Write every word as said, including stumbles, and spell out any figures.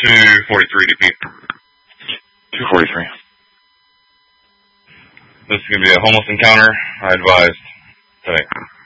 two forty-three D P. two forty-three. This is going to be a homeless encounter, I advised today.